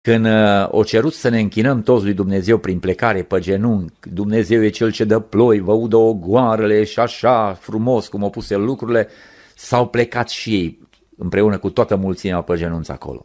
Când o cerut să ne închinăm toți lui Dumnezeu prin plecare pe genunchi, Dumnezeu e cel ce dă ploi, vă udă ogoarele și așa frumos cum au pus el lucrurile, s-au plecat și ei împreună cu toată mulțimea pe genunchi acolo.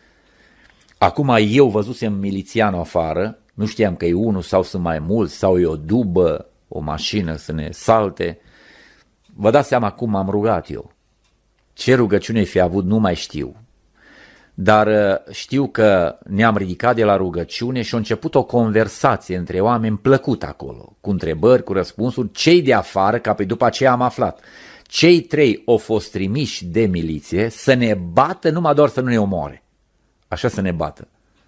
Acum eu văzusem milițianul afară, nu știam că e unul sau sunt mai mulți, sau e o dubă, o mașină să ne salte. Vă dați seama cum m-am rugat eu. Ce rugăciune fi avut nu mai știu. Dar știu că ne-am ridicat de la rugăciune și a început o conversație între oameni plăcută acolo, cu întrebări, cu răspunsuri, cei de afară, ca pe după aceea am aflat. Cei 3 au fost trimiși de miliție să ne bată, numai doar să nu ne omoare. Așa să ne bată.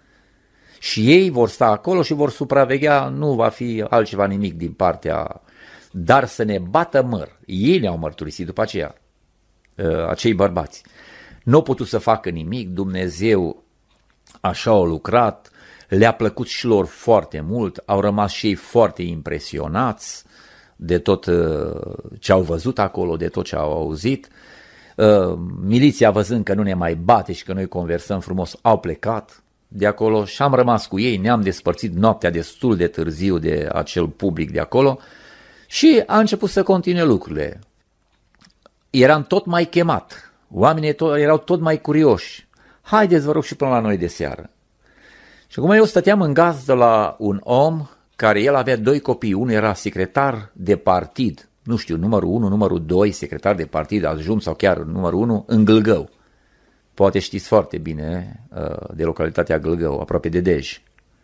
Și ei vor sta acolo și vor supraveghea, nu va fi altceva nimic din partea, dar să ne bată măr. Ei ne-au mărturisit după aceea, acei bărbați. Nu au putut să facă nimic, Dumnezeu așa a lucrat, le-a plăcut și lor foarte mult, au rămas și ei foarte impresionați de tot ce au văzut acolo, de tot ce au auzit. Miliția, văzând că nu ne mai bate și că noi conversăm frumos, au plecat de acolo și am rămas cu ei, ne-am despărțit noaptea destul de târziu de acel public de acolo și a început să continue lucrurile. Eram tot mai chemat, oamenii erau tot mai curioși. Haideți, vă rog, și până la noi de seară. Și acum eu stăteam în gazdă la un om care el avea 2 copii, unul era secretar de partid, nu știu, numărul 1, numărul 2, secretar de partid adjunct sau chiar numărul 1, în Gâlgău. Poate știți foarte bine de localitatea Gâlgău, aproape de Dej.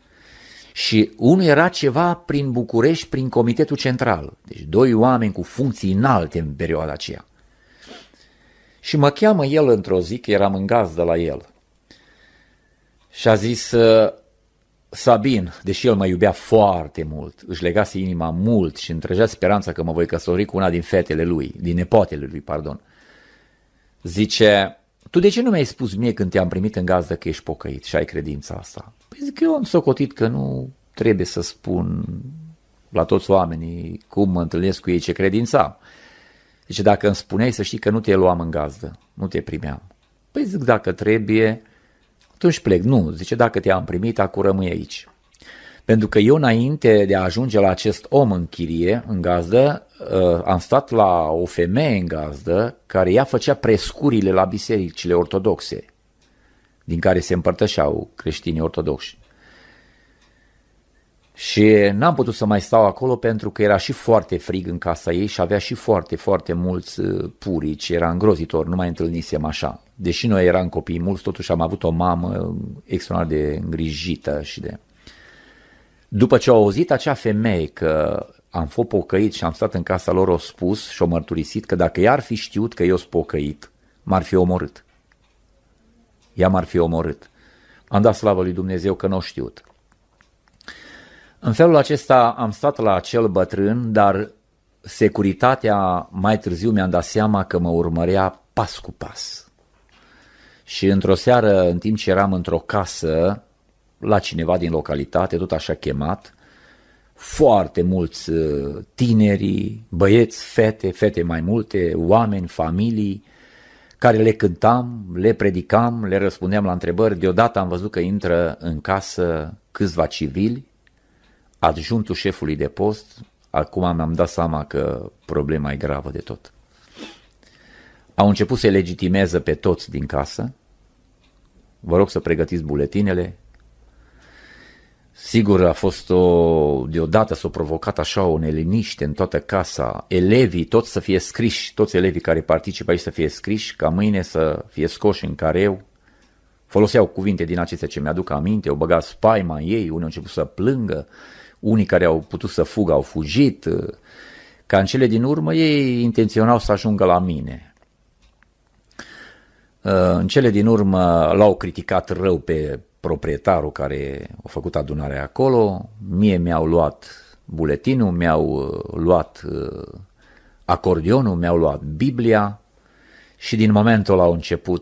Și unul era ceva prin București, prin Comitetul Central. Deci 2 oameni cu funcții înalte în perioada aceea. Și mă cheamă el într-o zi, că eram în gazdă la el. Și a zis, Sabin, deși el mă iubea foarte mult, își legase inima mult și întrăgea speranța că mă voi căsători cu una din fetele lui, din nepotele lui, pardon. Zice, tu de ce nu mi-ai spus mie când te-am primit în gazdă că ești pocăit și ai credința asta? Păi zic, eu am socotit că nu trebuie să spun la toți oamenii cum mă întâlnesc cu ei, ce credință am. Zice, dacă îmi spuneai să știi că nu te luam în gazdă, nu te primeam. Păi zic, dacă trebuie, atunci plec. Nu, zice, dacă te-am primit, acum rămâi aici. Pentru că eu, înainte de a ajunge la acest om în chirie, în gazdă, am stat la o femeie în gazdă care ea făcea prescurile la bisericile ortodoxe, din care se împărtășeau creștinii ortodoxi. Și n-am putut să mai stau acolo pentru că era și foarte frig în casa ei și avea și foarte, foarte mulți purici, era îngrozitor, nu mai întâlnisem așa. Deși noi eram copii mulți, totuși am avut o mamă extraordinar de îngrijită și de... După ce au auzit acea femeie că am fost pocăit și am stat în casa lor, au spus și au mărturisit că dacă ea ar fi știut că eu sunt pocăit, m-ar fi omorât. Ea m-ar fi omorât. Am dat slavă lui Dumnezeu că nu o știut. În felul acesta am stat la acel bătrân, dar securitatea mai târziu mi-am dat seama că mă urmărea pas cu pas. Și într-o seară, în timp ce eram într-o casă, la cineva din localitate, tot așa chemat, foarte mulți tineri, băieți, fete mai multe, oameni, familii, care le cântam, le predicam, le răspundeam la întrebări. Deodată am văzut că intră în casă câțiva civili, adjunctul șefului de post. Acum mi-am dat seama că problema e gravă de tot. Au început să legitimeze pe toți din casă. Vă rog să pregătiți buletinele. Sigur, a fost deodată s-a provocat așa o neliniște în toată casa. Elevii toți să fie scriși, toți elevii care participă aici să fie scriși, ca mâine să fie scoși în careu. Foloseau cuvinte din acestea ce mi-aduc aminte, au băgat spaima în ei, unii au început să plângă, unii care au putut să fugă au fugit, ca în cele din urmă ei intenționau să ajungă la mine. În cele din urmă l-au criticat rău pe proprietarul care a făcut adunarea acolo, mie mi-au luat buletinul, mi-au luat acordionul, mi-au luat Biblia și din momentul ăla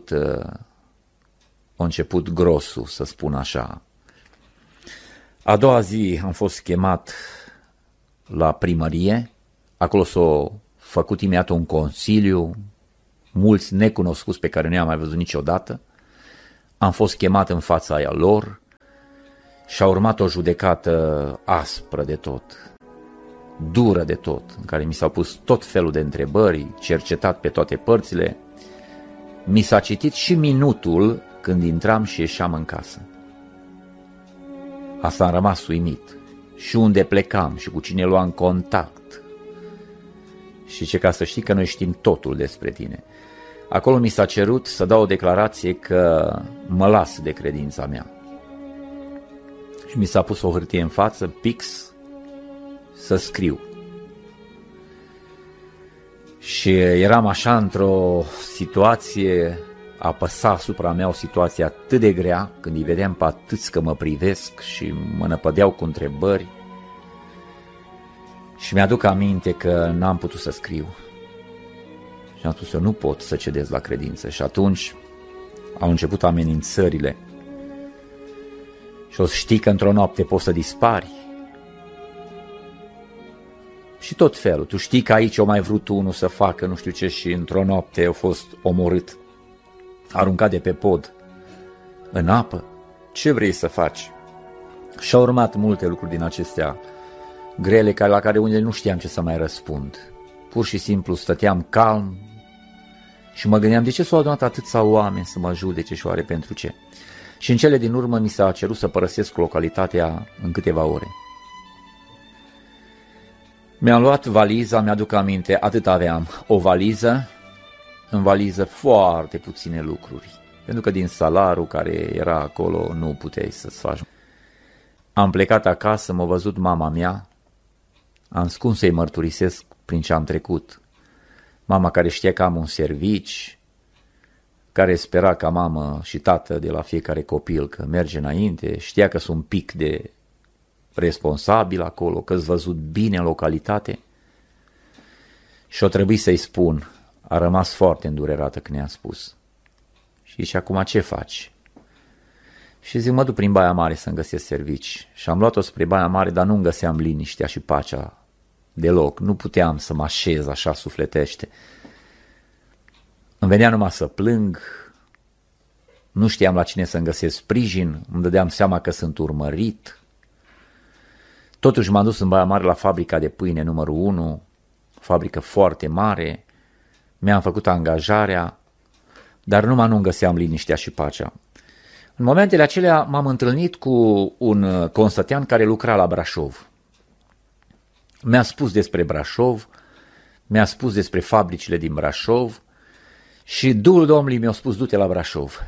a început grosul, să spun așa. A doua zi am fost chemat la primărie, acolo s-a făcut imediat un consiliu, mulți necunoscuți pe care nu i-am mai văzut niciodată. Am fost chemat în fața aia lor, Și a urmat o judecată aspră de tot, dură de tot, în care mi s-au pus tot felul de întrebări, cercetat pe toate părțile. Mi s-a citit și minutul când intram și ieșeam în casă. Asta am rămas uimit. Și unde plecam și cu cine luam contact. Și ce, ca să știi că noi știm totul despre tine. Acolo mi s-a cerut să dau o declarație că mă las de credința mea. Și mi s-a pus o hârtie în față, pix, să scriu. Și eram așa într-o situație, apăsa asupra mea o situație atât de grea, când îi vedeam pe atâți că mă privesc și mă năpădeau cu întrebări. Și mi-aduc aminte că n-am putut să scriu. Și am spus, eu nu pot să cedez la credință. Și atunci au început amenințările. Și o să știi că într-o noapte poți să dispari. Și tot felul. Tu știi că aici o mai vrut unul să facă nu știu ce și într-o noapte a fost omorât, aruncat de pe pod în apă. Ce vrei să faci? Și au urmat multe lucruri din acestea grele, la care unele nu știam ce să mai răspund. Pur și simplu stăteam calm și mă gândeam de ce s-au adunat atâția oameni să mă judece și oare pentru ce. Și în cele din urmă mi s-a cerut să părăsesc localitatea în câteva ore. Mi-am luat valiza, mi-aduc aminte, atât aveam, o valiză, în valiză foarte puține lucruri, pentru că din salarul care era acolo nu puteai să-ți faci. Am plecat acasă, m-a văzut mama mea, am scos să-i mărturisesc prin ce am trecut. Mama care știa că am un servici, care spera ca mamă și tată de la fiecare copil că merge înainte, știa că sunt un pic de responsabil acolo, că-s văzut bine în localitate. Și o trebuie să-i spun, a rămas foarte îndurerată când ne-a spus. Și acum ce faci? Și zic, mă duc prin Baia Mare să-mi găsesc servici. Și am luat-o spre Baia Mare, dar nu-mi găseam liniștea și pacea deloc. Nu puteam să mă așez așa sufletește. Îmi venea numai să plâng, nu știam la cine să-mi găsesc sprijin, îmi dădeam seama că sunt urmărit. Totuși m-am dus în Baia Mare la fabrica de pâine numărul 1, fabrică foarte mare, mi-am făcut angajarea, dar numai nu-mi găseam liniștea și pacea. În momentele acelea m-am întâlnit cu un constătean care lucra la Brașov. Mi-a spus despre Brașov, mi-a spus despre fabricile din Brașov și Duhul Domnului mi-a spus, du-te la Brașov.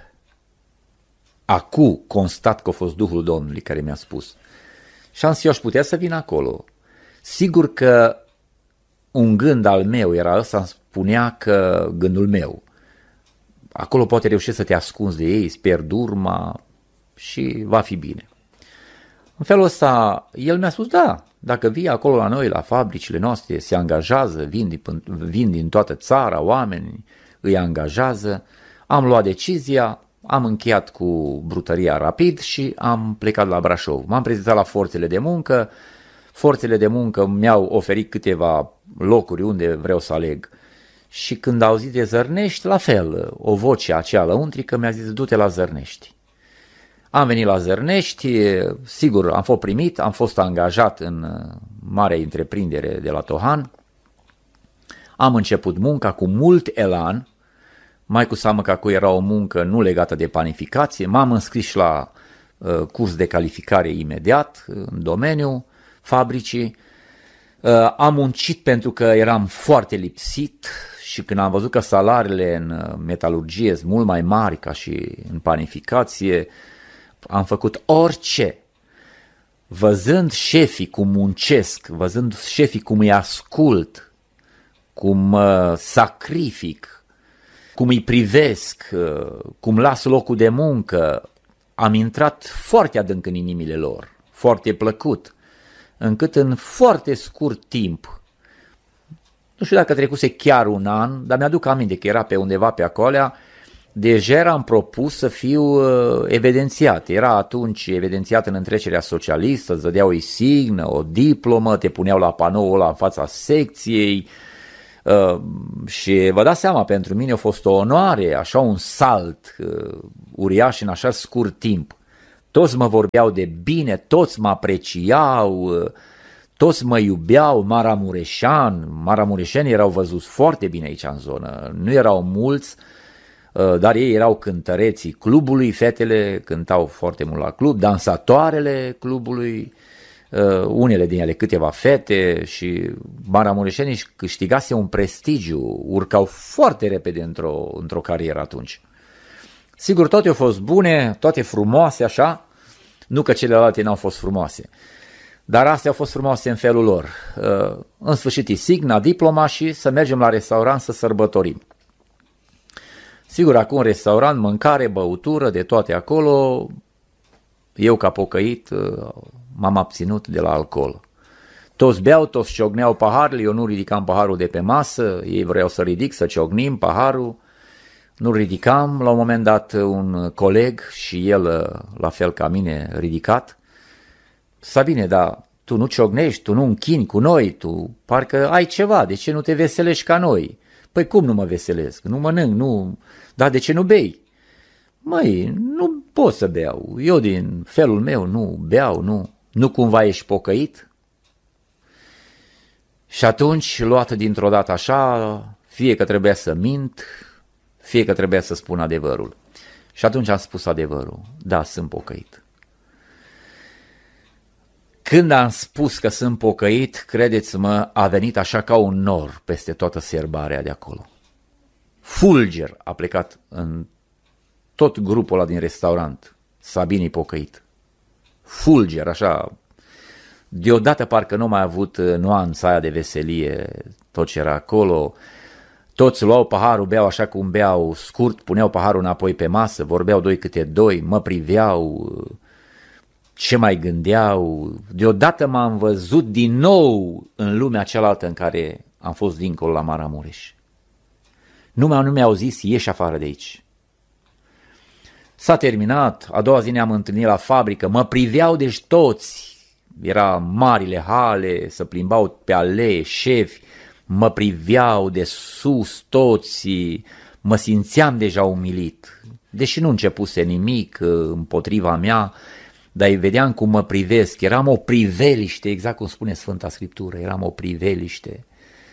Acu constat că a fost Duhul Domnului care mi-a spus. Și am zis, eu aș putea să vin acolo. Sigur că un gând al meu era ăsta, îmi spunea că gândul meu, acolo poate reuși să te ascunzi de ei, îți pierzi urma și va fi bine. În felul ăsta, el mi-a spus, da, dacă vii acolo la noi, la fabricile noastre, se angajează, vin din toată țara, oameni îi angajează. Am luat decizia, am încheiat cu brutăria rapid și am plecat la Brașov. M-am prezentat la forțele de muncă, forțele de muncă mi-au oferit câteva locuri unde vreau să aleg. Și când au zis de Zărnești, la fel, o voce aceea lăuntrică mi-a zis, du-te la Zărnești. Am venit la Zărnești, sigur, am fost primit, am fost angajat în marea întreprindere de la Tohan. Am început munca cu mult elan, mai cu seamă că acolo era o muncă nu legată de panificație. M-am înscris la curs de calificare imediat în domeniul fabricii. Am muncit pentru că eram foarte lipsit și când am văzut că salariile în metalurgie sunt mult mai mari ca și în panificație, am făcut orice. Văzând șefii cum muncesc, văzând șefii cum îi ascult, cum sacrific, cum îi privesc, cum las locul de muncă, am intrat foarte adânc în inimile lor, foarte plăcut, încât în foarte scurt timp, nu știu dacă trecuse chiar un an, dar mi-aduc aminte că era pe undeva pe acolo, deja eram propus să fiu evidențiat. Era atunci evidențiat în întrecerea socialistă, îți dădeau o insignă, o diplomă, te puneau la panoul ăla în fața secției și vă dați seama, pentru mine a fost o onoare, așa un salt uriaș în așa scurt timp. toți mă vorbeau de bine, toți mă apreciau, toți mă iubeau, maramureșenii erau văzuți foarte bine aici în zonă, nu erau mulți, dar ei erau cântăreții clubului, fetele cântau foarte mult la club, dansatoarele clubului, unele din ele câteva fete și maramureșenii își câștigase un prestigiu, urcau foarte repede într-o carieră atunci. Sigur, toate au fost bune, toate frumoase așa, nu că celelalte n-au fost frumoase, dar astea au fost frumoase în felul lor. În sfârșit, isigna, diploma și să mergem la restaurant să sărbătorim. Sigur, acum restaurant, mâncare, băutură, de toate acolo, eu ca pocăit m-am abținut de la alcool. Toți beau, toți ciocneau paharele, eu nu ridicam paharul de pe masă, ei vreau să ridic, să ciocnim paharul, nu ridicam, la un moment dat un coleg și el, la fel ca mine, ridicat. Sabine, dar tu nu ciocnești, tu nu închini cu noi, tu parcă ai ceva, de ce nu te veselești ca noi? Păi cum nu mă veselesc? Nu mănânc, nu... Dar de ce nu bei? Măi, nu pot să beau, eu din felul meu nu beau, nu cumva ești pocăit? Și atunci, luată dintr-o dată așa, fie că trebuia să mint, fie că trebuia să spun adevărul. Și atunci am spus adevărul, da, sunt pocăit. Când am spus că sunt pocăit, credeți-mă, a venit așa ca un nor peste toată serbarea de acolo. Fulger a plecat în tot grupul ăla din restaurant, Sabini pocăit. Fulger, așa, deodată parcă nu mai a avut nuanța aia de veselie, tot ce era acolo. Toți luau paharul, beau așa cum beau, scurt, puneau paharul înapoi pe masă, vorbeau doi câte doi, mă priveau, ce mai gândeau. Deodată m-am văzut din nou în lumea cealaltă în care am fost dincolo la Maramureș. Nu mi-au zis, ieși afară de aici. S-a terminat, a doua zi ne-am întâlnit la fabrică, mă priveau deci toți, era marile hale, se plimbau pe alee, șefi, mă priveau de sus toți, mă simțeam deja umilit, deși nu începuse nimic împotriva mea, dar îi vedeam cum mă privesc, eram o priveliște, exact cum spune Sfânta Scriptură, eram o priveliște,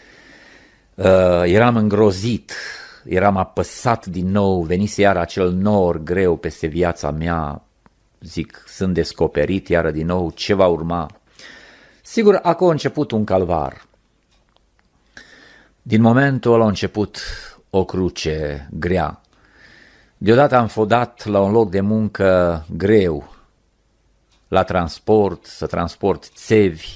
eram îngrozit, eram apăsat din nou, venise iar acel nor greu peste viața mea, zic, sunt descoperit iară din nou, ce va urma? Sigur, acolo a început un calvar. Din momentul ăla a început o cruce grea. Deodată am fost dat la un loc de muncă greu, la transport, să transport țevi.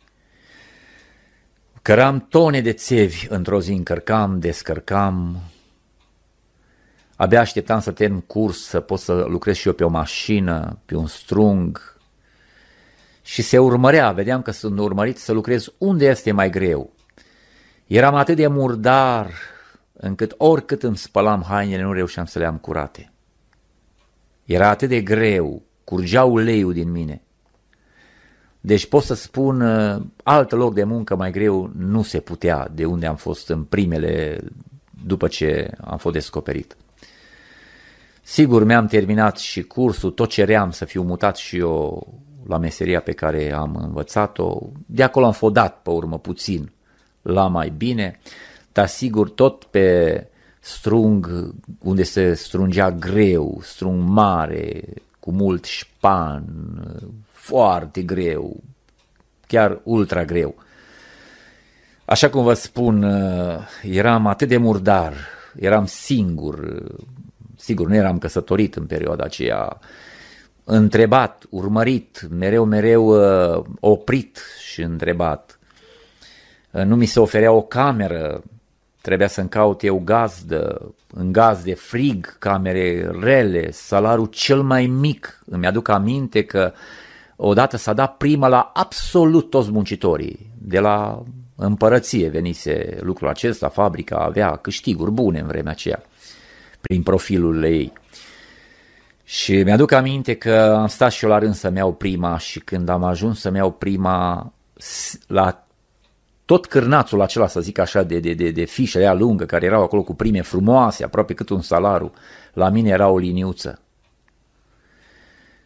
Căram tone de țevi, într-o zi încărcam, descărcam. Abia așteptam să termin curs, să pot să lucrez și eu pe o mașină, pe un strung. Și se urmărea, vedeam că sunt urmărit să lucrez unde este mai greu. Eram atât de murdar, încât oricât îmi spălam hainele, nu reușeam să le am curate. Era atât de greu, curgea uleiul din mine. Deci pot să spun, alt loc de muncă mai greu nu se putea, de unde am fost în primele, după ce am fost descoperit. Sigur, mi-am terminat și cursul, tot ceream să fiu mutat și eu la meseria pe care am învățat-o. De acolo am fost dat pe urmă puțin la mai bine, dar sigur tot pe strung unde se strungea greu, strung mare, cu mult șpan, foarte greu, chiar ultra greu. Așa cum vă spun, eram atât de murdar, eram singur, sigur nu eram căsătorit în perioada aceea, întrebat, urmărit, mereu oprit și întrebat. Nu mi se oferea o cameră, trebuia să-mi caut eu gazdă, în gaz de frig, camere rele, salariul cel mai mic. Îmi aduc aminte că odată s-a dat prima la absolut toți muncitorii, de la împărăție venise lucrul acesta, fabrica avea câștiguri bune în vremea aceea, prin profilul ei. Și mi-aduc aminte că am stat și eu la rând să-mi iau prima și când am ajuns să-mi iau prima, la tot cârnațul acela, să zic așa, de fișe aia lungă, care erau acolo cu prime frumoase, aproape cât un salariu, la mine era o liniuță.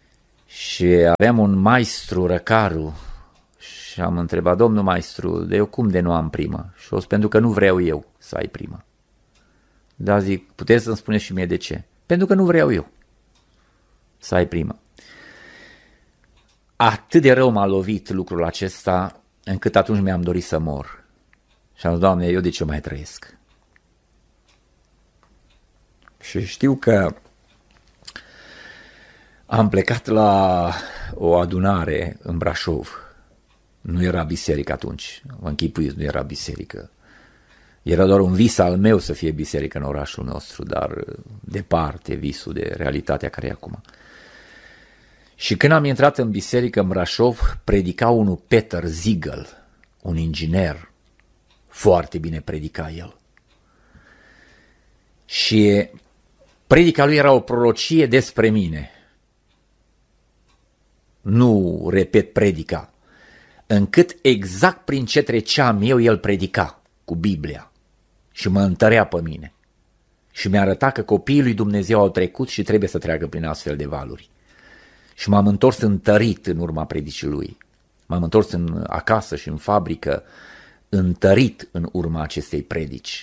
Și aveam un maestru, răcaru, și am întrebat, domnul maestru, de eu cum de nu am primă? Și o spus, pentru că nu vreau eu să ai primă. Dar zic, puteți să-mi spuneți și mie de ce? Pentru că nu vreau eu să ai primă. Atât de rău m-a lovit lucrul acesta, încât atunci mi-am dorit să mor. Și am zis, Doamne, eu de ce mai trăiesc? Și știu că am plecat la o adunare în Brașov. Nu era biserică atunci, vă închipuiți, nu era biserică. Era doar un vis al meu să fie biserică în orașul nostru, dar departe visul de realitatea care e acum. Și când am intrat în biserică în Brașov, predica unul Peter Ziegel, un inginer, foarte bine predica el. Și predica lui era o prorocie despre mine. Nu repet predica, încât exact prin ce treceam eu, el predica cu Biblia și mă întărea pe mine. Și mi-a arătat că copiii lui Dumnezeu au trecut și trebuie să treacă prin astfel de valuri. Și m-am întors întărit în urma predicii lui. M-am întors acasă și în fabrică întărit în urma acestei predici.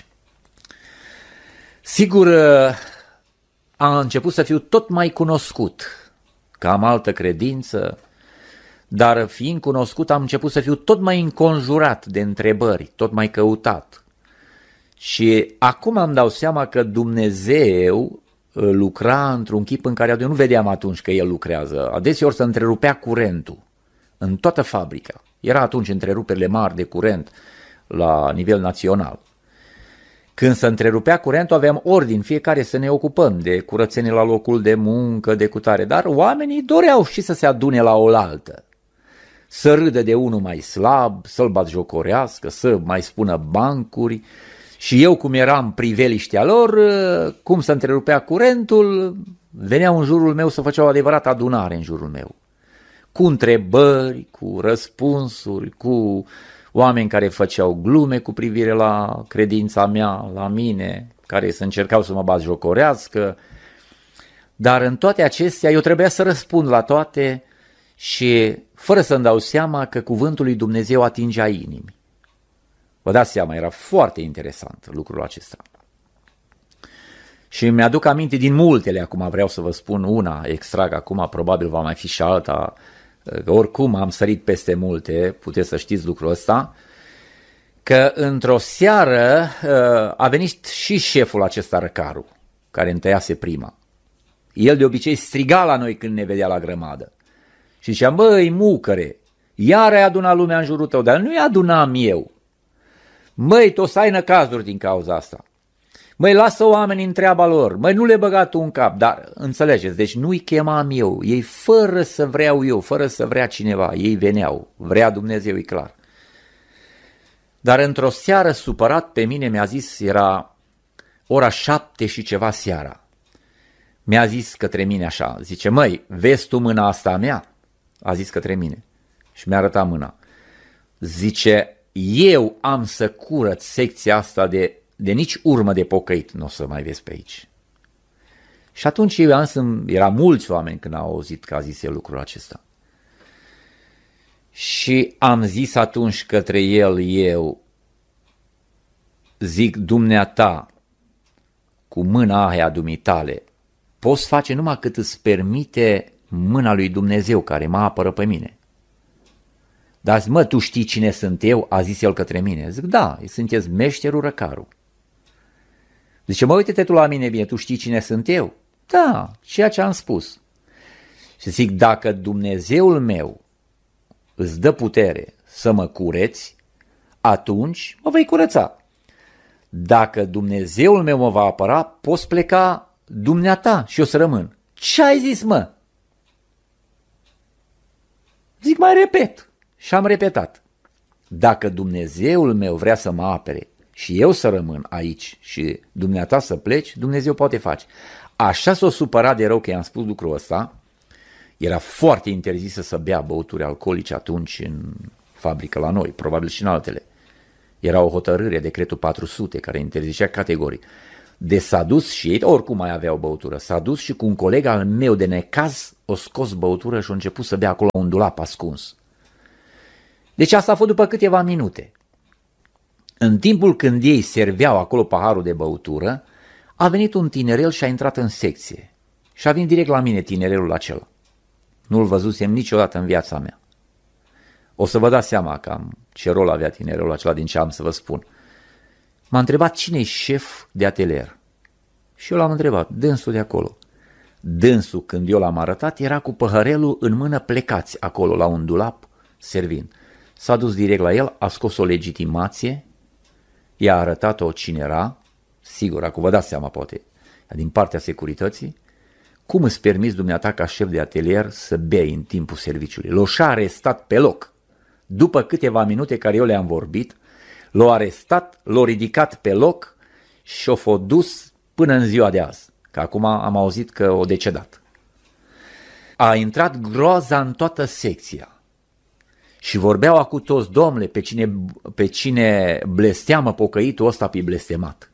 Sigur, a început să fiu tot mai cunoscut, că am altă credință, dar fiind cunoscut am început să fiu tot mai înconjurat de întrebări, tot mai căutat. Și acum îmi dau seama că Dumnezeu lucra într-un chip în care eu nu vedeam atunci că El lucrează. Adeseori se întrerupea curentul în toată fabrica. Era atunci întreruperile mari de curent la nivel național. Când se întrerupea curentul, aveam ordin fiecare să ne ocupăm de curățenie la locul de muncă, de cutare, dar oamenii doreau și să se adune la oaltă, să râdă de unul mai slab, să-l batjocorească, să mai spună bancuri. Și eu, cum eram priveliștea lor, cum se întrerupea curentul, veneau în jurul meu să făceau o adevărată adunare în jurul meu, cu întrebări, cu răspunsuri, cu oameni care făceau glume cu privire la credința mea, la mine, care să încercau să mă batjocorească, dar în toate acestea eu trebuia să răspund la toate și fără să-mi dau seama că cuvântul lui Dumnezeu atingea inimi. Vă dați seama, era foarte interesant lucrul acesta. Și mi-aduc aminte din multele, acum vreau să vă spun una, extrag acum, probabil va mai fi și alta, oricum am sărit peste multe, puteți să știți lucrul ăsta, că într-o seară a venit și șeful acesta răcaru, care întăiase prima. El de obicei striga la noi când ne vedea la grămadă și zicea, băi, mucăre, iar ai adunat lumea în jurul tău, dar nu-i adunam eu. Măi, tu o să ai năcazuri din cauza asta. Măi, lasă oamenii în treaba lor. Măi, nu le băga tu în cap. Dar, înțelegeți, deci nu-i chemam eu. Ei, fără să vreau eu, fără să vrea cineva, ei veneau. Vrea Dumnezeu, e clar. Dar într-o seară, supărat pe mine, mi-a zis, era ora 7 și ceva seara. Mi-a zis către mine așa, zice, măi, vezi tu mâna asta a mea? A zis către mine și mi-a arătat mâna. Zice, eu am să curăț secția asta de nici urmă de pocăit, nu o să mai vezi pe aici. Și atunci era mulți oameni când au auzit că a zis el lucrul acesta. Și am zis atunci către el, eu zic, dumneata, cu mâna aia dumitale, poți face numai cât îți permite mâna lui Dumnezeu care mă apără pe mine. Dar zic, mă, tu știi cine sunt eu? A zis el către mine. Zic, da, sunteți meșterul răcaru. Zice, mă, uite-te tu la mine bine, tu știi cine sunt eu? Da, ceea ce am spus. Și zic, dacă Dumnezeul meu îți dă putere să mă cureți, atunci mă vei curăța. Dacă Dumnezeul meu mă va apăra, poți pleca dumneata și eu să rămân. Ce ai zis, mă? Zic, mai repet. Și am repetat. Dacă Dumnezeul meu vrea să mă apere și eu să rămân aici și dumneata să pleci, Dumnezeu poate face. Așa s-o supărat de rău că i-am spus lucrul ăsta. Era foarte interzisă să bea băuturi alcoolice atunci în fabrică la noi, probabil și în altele. Era o hotărâre, decretul 400, care interzicea categoric. De s-a dus și ei, oricum mai aveau băutură, s-a dus și cu un coleg al meu de necaz o scos băutură și a început să bea acolo un dulap ascuns. Deci asta a fost după câteva minute. În timpul când ei serveau acolo paharul de băutură, a venit un tinerel și a intrat în secție. Și a venit direct la mine tinerelul acela. Nu-l văzusem niciodată în viața mea. O să vă dați seama cam ce rol avea tinerelul acela din ce am să vă spun. M-a întrebat cine e șef de atelier. Și eu l-am întrebat, dânsul de acolo. Dânsul, când eu l-am arătat, era cu păhărelul în mână plecați acolo la un dulap, servind. S-a dus direct la el, a scos o legitimație, i-a arătat-o cine era, sigur, acum vă dați seama poate, din partea securității, cum îți permiți dumneata ca șef de atelier să bei în timpul serviciului? L-a arestat pe loc. După câteva minute care eu le-am vorbit, l-a arestat, l-a ridicat pe loc și o dus până în ziua de azi, că acum am auzit că o decedat. A intrat groaza în toată secția și vorbeau cu toți, domnule, pe cine blesteamă pocăitul ăsta pe blestemat.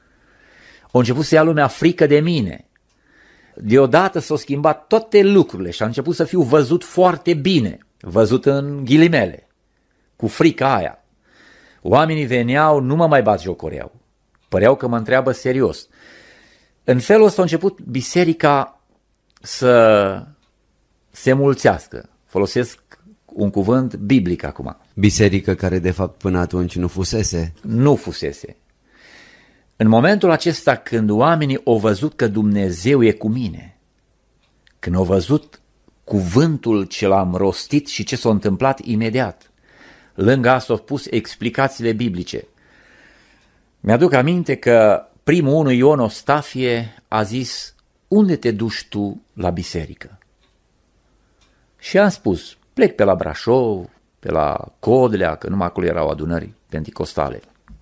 A început să ia lumea frică de mine. Deodată s-au schimbat toate lucrurile și a început să fiu văzut foarte bine, văzut în ghilimele, cu frica aia. Oamenii veneau, nu mă mai batjocoreau, păreau că mă întreabă serios. În felul ăsta a început biserica să se mulțească. Folosesc un cuvânt biblic acum. Biserică care de fapt până atunci nu fusese? Nu fusese. În momentul acesta când oamenii au văzut că Dumnezeu e cu mine, când au văzut cuvântul ce l-am rostit și ce s-a întâmplat imediat, lângă asta au pus explicațiile biblice. Mi-aduc aminte că primul 1 Ion Ostafie a zis, unde te duci tu la biserică? Și am spus, plec pe la Brașov, pe la Codlea, că numai acolo erau adunări penticostale.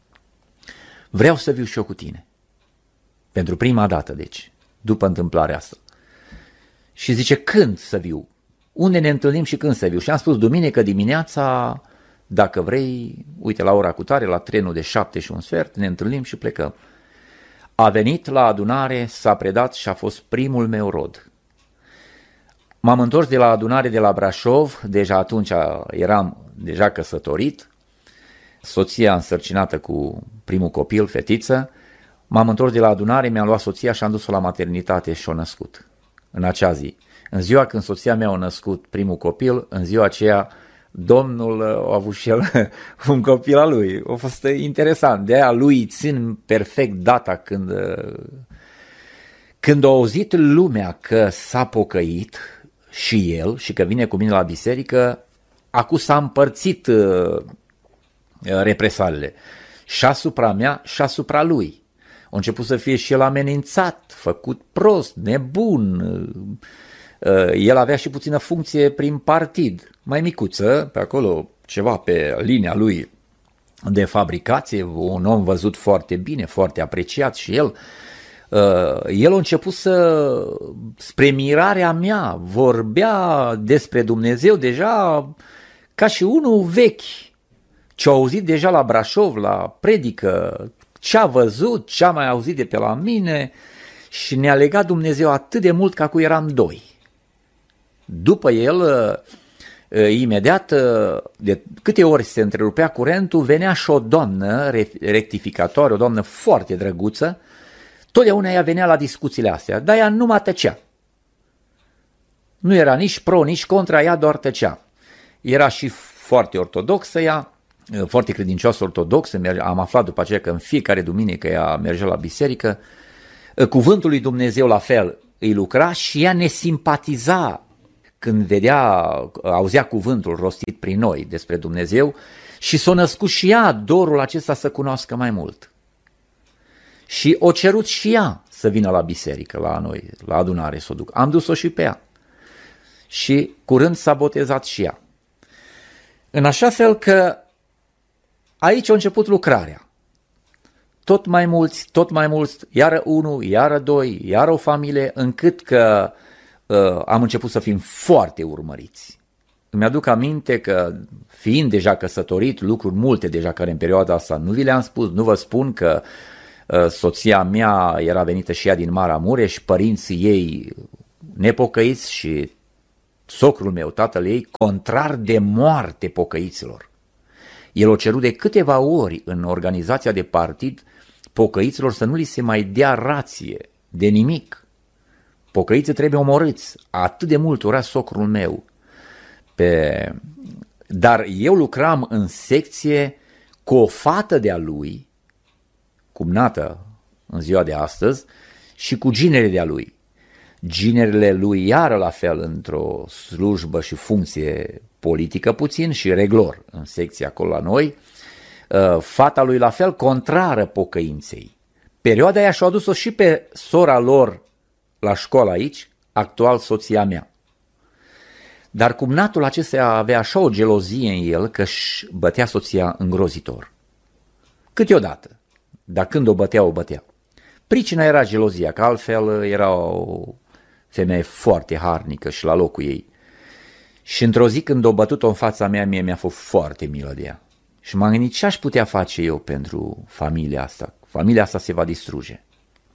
Vreau să viu și eu cu tine. Pentru prima dată, deci, după întâmplarea asta. Și zice, când să viu? Unde ne întâlnim și când să viu? Și am spus, duminică dimineața, dacă vrei, uite, la ora cutare, la trenul de 7:15, ne întâlnim și plecăm. A venit la adunare, s-a predat și a fost primul meu rod. M-am întors de la adunare de la Brașov, deja atunci eram deja căsătorit, soția însărcinată cu primul copil, fetiță, m-am întors de la adunare, mi-am luat soția și am dus-o la maternitate și o născut în acea zi. În ziua când soția mea a născut primul copil, în ziua aceea Domnul a avut și el un copil al lui. A fost interesant, de aia lui țin perfect data când a auzit lumea că s-a pocăit și el și că vine cu mine la biserică, acum s-a împărțit represaliile și asupra mea și asupra lui. A început să fie și el amenințat, făcut prost, nebun. El avea și puțină funcție prin partid, mai micuță, pe acolo ceva pe linia lui de fabricație, un om văzut foarte bine, foarte apreciat și el. El a început spre mirarea mea, vorbea despre Dumnezeu deja ca și unul vechi, ce-a auzit deja la Brașov, la predică, ce-a văzut, ce-a mai auzit de pe la mine și ne-a legat Dumnezeu atât de mult ca cu eram doi. După el, imediat, de câte ori se întrerupea curentul, venea și o doamnă rectificatoare, o doamnă foarte drăguță, totdeauna ea venea la discuțiile astea, dar ea numai tăcea. Nu era nici pro, nici contra, ea doar tăcea. Era și foarte ortodoxă ea, foarte credincioasă ortodoxă, am aflat după aceea că în fiecare duminică ea mergea la biserică, cuvântul lui Dumnezeu la fel îi lucra și ea ne simpatiza când auzea cuvântul rostit prin noi despre Dumnezeu și s-a născut și ea dorul acesta să cunoască mai mult. Și o cerut și ea să vină la biserică, la noi, la adunare să o duc. Am dus-o și pe ea. Și curând s-a botezat și ea. În așa fel că aici a început lucrarea. Tot mai mulți, iară unul, iară doi, iară o familie, încât că am început să fim foarte urmăriți. Îmi aduc aminte că, fiind deja căsătorit, lucruri multe deja care în perioada asta nu vi le-am spus, nu vă spun că Soția mea era venită și ea din Maramureș, părinții ei nepocăiți și socrul meu, tatăl ei, contrar de moarte pocăiților. El o cerut de câteva ori în organizația de partid pocăiților să nu li se mai dea rație de nimic. Pocăiții trebuie omorâți. Atât de mult ura socrul meu. Dar eu lucram în secție cu o fată de-a lui, cumnată în ziua de astăzi, și cu ginere de-a lui. Ginerele lui iară la fel într-o slujbă și funcție politică puțin și reglor în secția acolo la noi. Fata lui la fel contrară pocăinței. Perioada aia și-a adus-o și pe sora lor la școală aici, actual soția mea. Dar cumnatul acesta avea așa o gelozie în el că își bătea soția îngrozitor. Câteodată, dar când o bătea, o bătea. Pricina era gelozia, că altfel era o femeie foarte harnică și la locul ei. Și într-o zi când o bătut-o în fața mea, mie mi-a fost foarte milă de ea. Și m-am gândit ce aș putea face eu pentru familia asta. Familia asta se va distruge.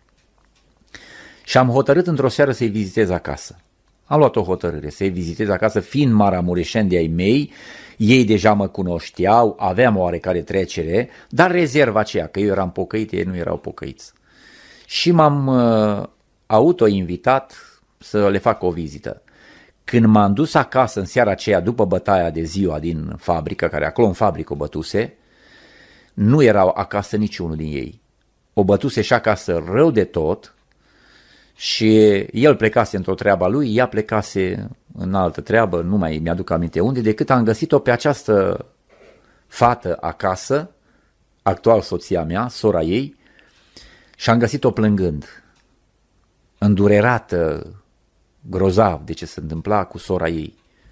Și am hotărât într-o seară să-i vizitez acasă. Am luat o hotărâre să-i vizitez acasă, fiind maramureșeni de-ai mei, ei deja mă cunoșteau, aveam o oarecare trecere, dar rezerva aceea, că eu eram pocăit, ei nu erau pocăiți. Și m-am auto-invitat să le fac o vizită. Când m-am dus acasă în seara aceea, după bătaia de ziua din fabrică, care acolo în fabrică o bătuse, nu erau acasă niciunul din ei. O bătuse și acasă rău de tot și el plecase într-o treabă a lui, ea plecase în altă treabă, nu mai mi-aduc aminte unde, decât am găsit-o pe această fată acasă, actual soția mea, sora ei, și am găsit-o plângând, îndurerată, grozav de ce se întâmpla cu sora ei.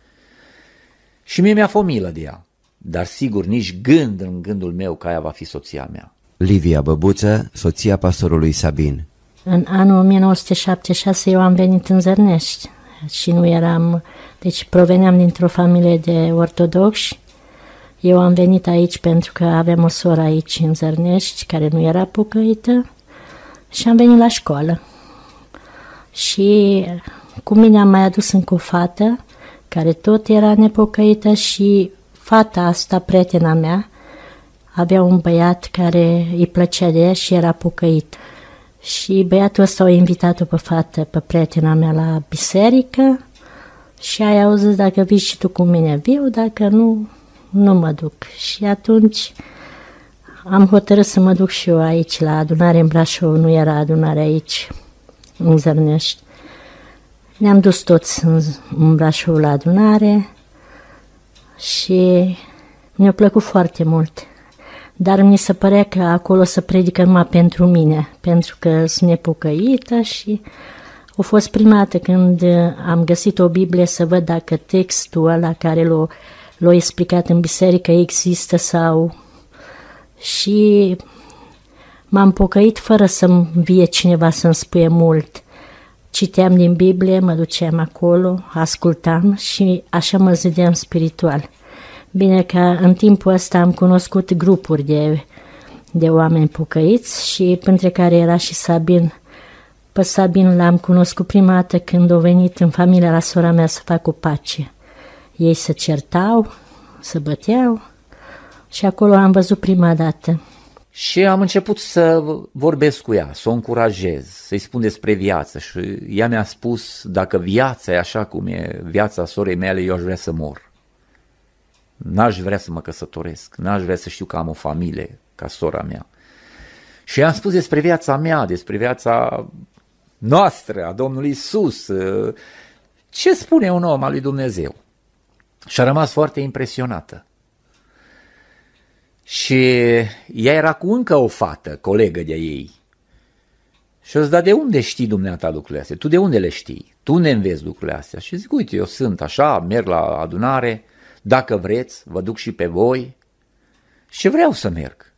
Și mie mi-a fost milă de ea, dar sigur nici gând în gândul meu că aia va fi soția mea. Livia Băbuță, soția pastorului Sabin. În anul 1976 eu am venit în Zărnești și nu eram, deci proveneam dintr-o familie de ortodoxi. Eu am venit aici pentru că aveam o soră aici în Zărnești care nu era pocăită și am venit la școală. Și cu mine am mai adus încă o fată care tot era nepocăită și fata asta, prietena mea, avea un băiat care îi plăcea de ea și era pocăit. Și băiatul ăsta a invitat-o pe fată, pe prietena mea la biserică și ai auzit dacă vii și tu cu mine, viu, dacă nu, nu mă duc. Și atunci am hotărât să mă duc și eu aici la adunare în Brașov, nu era adunare aici, în Zărnești. Ne-am dus toți în Brașov la adunare și mi-a plăcut foarte mult. Dar mi se părea că acolo se predică numai pentru mine, pentru că sunt nepocăită și a fost prima dată când am găsit o Biblie să văd dacă textul ăla care l-a explicat în biserică există sau... Și m-am pocăit fără să-mi vie cineva să-mi spuie mult. Citeam din Biblie, mă duceam acolo, ascultam și așa mă zideam spiritual. Bine că în timpul ăsta am cunoscut grupuri de oameni pocăiți și printre care era și Sabin. Pe Sabin l-am cunoscut prima dată când a venit în familia la sora mea să facă o pace. Ei se certau, se băteau și acolo am văzut prima dată. Și am început să vorbesc cu ea, să o încurajez, să-i spun despre viață și ea mi-a spus dacă viața e așa cum e viața sorei mele, eu aș vrea să mor. N-aș vrea să mă căsătoresc, n-aș vrea să știu că am o familie ca sora mea. Și i-am spus despre viața mea, despre viața noastră, a Domnului Iisus, ce spune un om al lui Dumnezeu. Și a rămas foarte impresionată. Și ea era cu încă o fată, colegă de ei. Și o zis, dar de unde știi dumneata lucrurile astea? Tu de unde le știi? Tu unde înveți lucrurile astea? Și zic, uite, eu sunt așa, merg la adunare, dacă vreți, vă duc și pe voi. Și vreau să merg.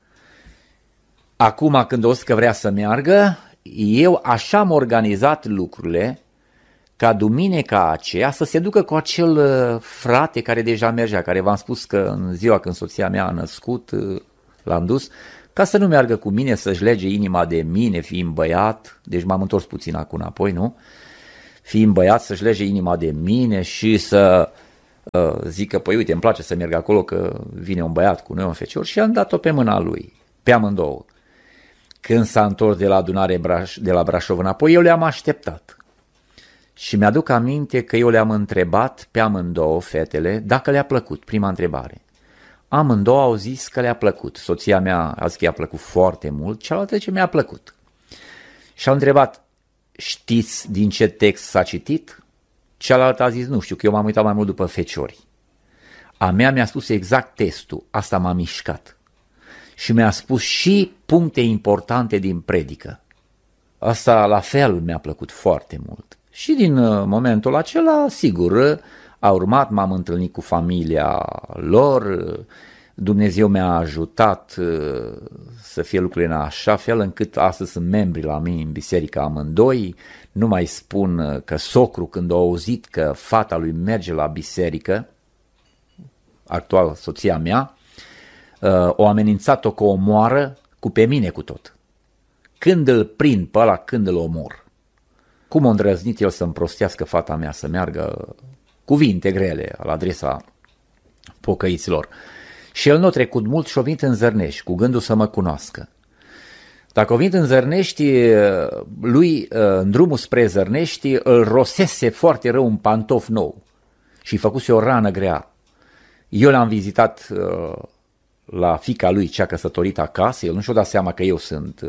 Acum, când o zis că vrea să meargă, eu așa am organizat lucrurile ca duminica aceea să se ducă cu acel frate care deja mergea, care v-am spus că în ziua când soția mea a născut, l-am dus, ca să nu meargă cu mine să-și lege inima de mine, fiind băiat, deci m-am întors puțin acum înapoi, nu? Fiind băiat, să-și lege inima de mine și să zică, păi uite, îmi place să merg acolo că vine un băiat cu noi, un fecior, și am dat-o pe mâna lui, pe amândouă. Când s-a întors de la adunare de la Brașov înapoi, eu le-am așteptat. Și mi-aduc aminte că eu le-am întrebat pe amândouă, fetele, dacă le-a plăcut, prima întrebare. Amândouă au zis că le-a plăcut. Soția mea a zis că i-a plăcut foarte mult, cealaltă ce mi-a plăcut. Și au întrebat, știți din ce text s-a citit? Cealaltă a zis, nu știu, că eu m-am uitat mai mult după feciori. A mea mi-a spus exact textul, asta m-a mișcat. Și mi-a spus și puncte importante din predică. Asta la fel mi-a plăcut foarte mult. Și din momentul acela, sigur, a urmat, m-am întâlnit cu familia lor, Dumnezeu mi-a ajutat să fie lucrurile în așa fel încât astăzi sunt membri la mine în biserică amândoi. Nu mai spun că socru, când a auzit că fata lui merge la biserică, actual soția mea, o amenințat-o că o omoară cu pe mine cu tot. Când îl prind pe ăla, când îl omor. Cum a îndrăznit el să-mi prostească fata mea, să meargă cuvinte grele la adresa pocăiților. Și el nu a trecut mult și a venit în Zărnești, cu gândul să mă cunoască. Dacă a venit în Zărnești, lui, în drumul spre Zărnești, îl rosese foarte rău un pantof nou și făcuse o rană grea. Eu l-am vizitat la fiica lui, cea căsătorită acasă, el nu și-o dat seama că eu sunt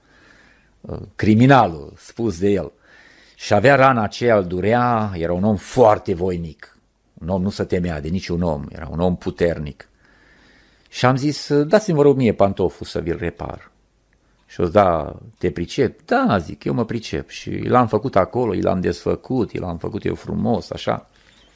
criminalul spus de el. Și avea rana aceea, îl durea, era un om foarte voinic. Un om nu se temea de niciun om, era un om puternic. Și am zis, dați-mi vă rog mie pantoful să vi-l repar. Și o zis, da, te pricep? Da, zic, eu mă pricep. Și l-am făcut acolo, l-am desfăcut, l-am făcut eu frumos, așa.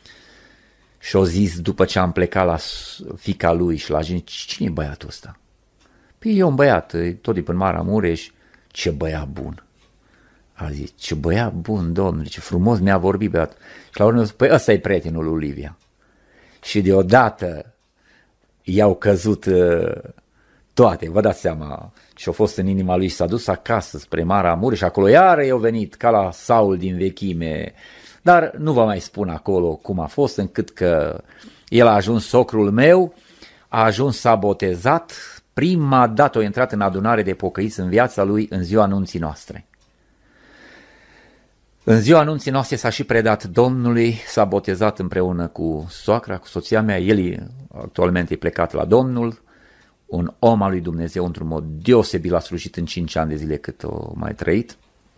Și o zis, după ce am plecat la fiica lui și la gente, cine e băiatul ăsta? Păi e un băiat, tot de până Maramureș, ce băiat bun. A zis, ce băiat bun, domnule, ce frumos mi-a vorbit băiatul. Și la urmă a zis, păi ăsta e prietenul lui Livia. Și deodată i-au căzut toate, vă dați seama, și a fost în inima lui și s-a dus acasă spre Maramureș și acolo iară i-au venit ca la Saul din vechime, dar nu vă mai spun acolo cum a fost, încât că el a ajuns socrul meu, a ajuns s-a botezat, prima dată a intrat în adunare de pocăiți în viața lui în ziua anunții noastre. În ziua anunții noastre s-a și predat Domnului, s-a botezat împreună cu soacra, cu soția mea, el actualmente e plecat la Domnul, un om al lui Dumnezeu într-un mod deosebit, l-a slujit în 5 ani de zile cât o mai trăit.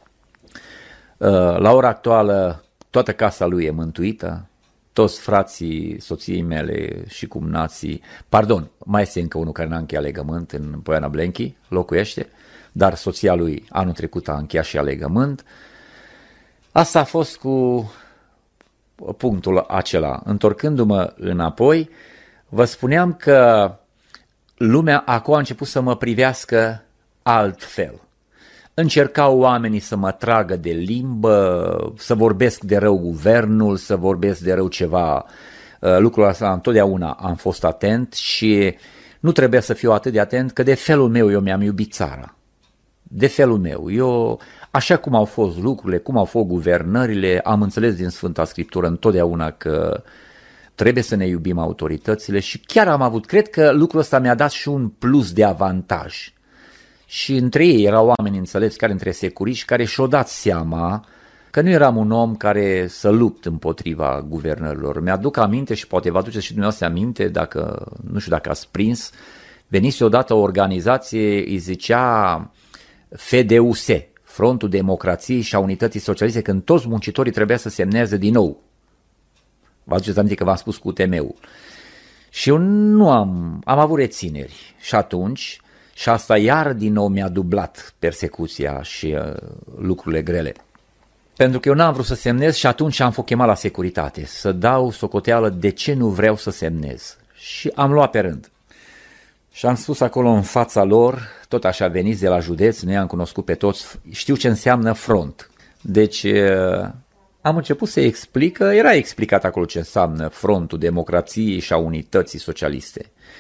La ora actuală toată casa lui e mântuită, toți frații soției mele și cumnații, pardon, mai este încă unul care n-a încheiat legământ în Poiana Blenchi, locuiește, dar soția lui anul trecut a încheiat și a legământ. Asta a fost cu punctul acela. Întorcându-mă înapoi, vă spuneam că lumea acum a început să mă privească altfel. Încercau oamenii să mă tragă de limbă, să vorbesc de rău guvernul, să vorbesc de rău ceva. Lucrul ăsta întotdeauna am fost atent și nu trebuie să fiu atât de atent că de felul meu eu mi-am iubit țara. De felul meu. Eu, așa cum au fost lucrurile, cum au fost guvernările, am înțeles din Sfânta Scriptură întotdeauna că trebuie să ne iubim autoritățile și chiar am avut, cred că lucrul ăsta mi-a dat și un plus de avantaj. Și între ei erau oameni înțelepți, care între securiști, care și-au dat seama că nu eram un om care să lupt împotriva guvernărilor. Mi-aduc aminte și poate vă aduceți și dumneavoastră aminte, dacă, nu știu dacă ați prins, venise odată o organizație, îi zicea FDUS, Frontul Democrației și a Unității Socialiste, când toți muncitorii trebuia să semneze din nou. Vă aduceți aminte că v-am spus cu UTM-ul. Și eu nu am avut rețineri și atunci, și asta iar din nou mi-a dublat persecuția și lucrurile grele. Pentru că eu n-am vrut să semnez și atunci am fost chemat la securitate, să dau socoteală de ce nu vreau să semnez. Și am luat pe rând. Și am spus acolo în fața lor, tot așa veniți de la județ, nu i-am cunoscut pe toți, știu ce înseamnă front. Deci am început să explic, era explicat acolo ce înseamnă Frontul Democrației și a Unității Socialiste.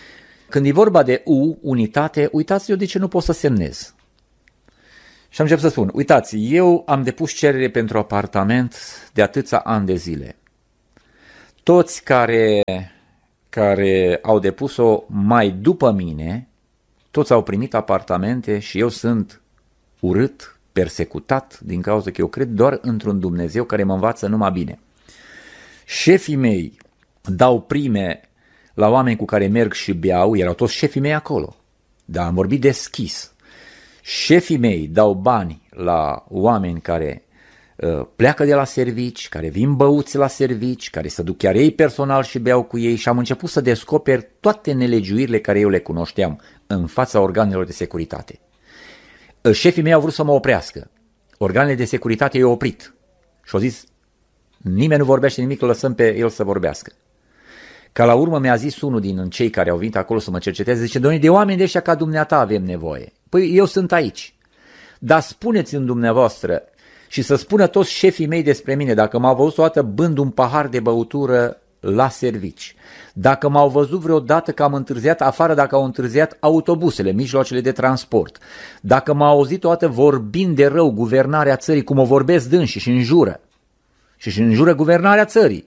Când e vorba de unitate, uitați eu de ce nu pot să semnez. Și am început să spun, uitați, eu am depus cerere pentru apartament de atâția ani de zile. Toți care au depus-o mai după mine, toți au primit apartamente și eu sunt urât, persecutat, din cauza că eu cred doar într-un Dumnezeu care mă învață numai bine. Șefii mei dau prime la oameni cu care merg și beau, erau toți șefii mei acolo, dar am vorbit deschis. Șefii mei dau bani la oameni care pleacă de la servici, care vin băuți la servici, care se duc chiar ei personal și beau cu ei și am început să descoper toate nelegiuirile care eu le cunoșteam în fața organelor de securitate. Șefii mei au vrut să mă oprească. Organele de securitate i-au oprit și au zis, nimeni nu vorbește nimic, îl lăsăm pe el să vorbească. Ca la urmă mi-a zis unul din cei care au venit acolo să mă cerceteze, zice, Doamne, de oameni de ăștia ca dumneata avem nevoie. Păi eu sunt aici, dar spuneți în dumneavoastră și să spună toți șefii mei despre mine, dacă m-au văzut o dată bând un pahar de băutură la servici, dacă m-au văzut vreodată că am întârziat afară, dacă au întârziat autobuzele, mijloacele de transport, dacă m-au auzit o dată vorbind de rău guvernarea țării, cum o vorbesc dânsii și înjură, și înjură guvernarea țării.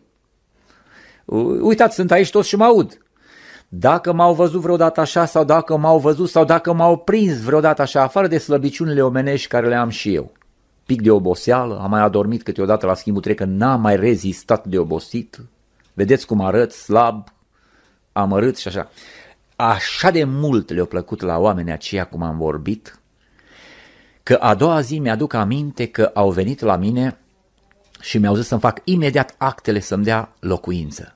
Uitați, sunt aici toți și mă aud. Dacă m-au văzut vreodată așa sau dacă m-au văzut sau dacă m-au prins vreodată așa, afară de slăbiciunile omenești care le am și eu. Pic de oboseală, am mai adormit câteodată la schimbul trec, că n-am mai rezistat de obosit. Vedeți cum arăt, slab, amărât și așa. Așa de mult le-a plăcut la oamenii aceia cum am vorbit, că a doua zi mi-aduc aminte că au venit la mine și mi-au zis să-mi fac imediat actele să-mi dea locuință,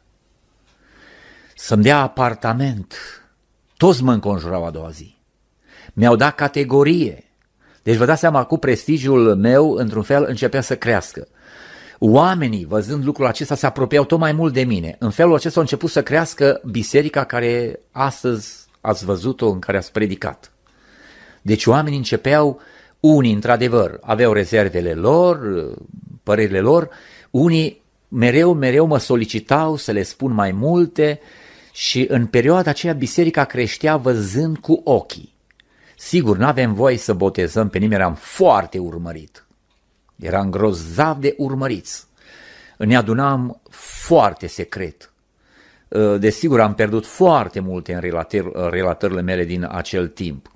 să-mi dea apartament. Toți mă înconjurau a doua zi. Mi-au dat categorie. Deci vă dați seama, cu prestigiul meu, într-un fel, începea să crească. Oamenii, văzând lucrul acesta, se apropiau tot mai mult de mine. În felul acesta a început să crească biserica care astăzi ați văzut-o, în care ați predicat. Deci oamenii începeau, unii într-adevăr aveau rezervele lor, părerile lor, unii mereu mă solicitau să le spun mai multe și în perioada aceea biserica creștea văzând cu ochii. Sigur, n-avem voie să botezăm pe nimeni, eram foarte urmărit. Eram grozav de urmăriți. Ne adunam foarte secret. Desigur, am pierdut foarte multe în relatările mele din acel timp.